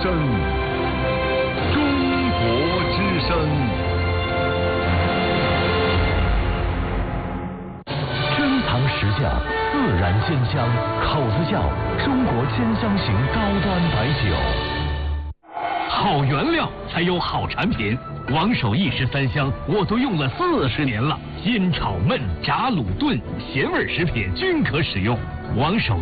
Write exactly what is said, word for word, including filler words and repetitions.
声，中国之声。 珍藏实价，自然鲜香，口子窖中国鲜香型高端白酒。好原料才有好产品。王守一食三香，我都用了四十年了，煎炒焖炸卤炖，咸味食品均可使用。王守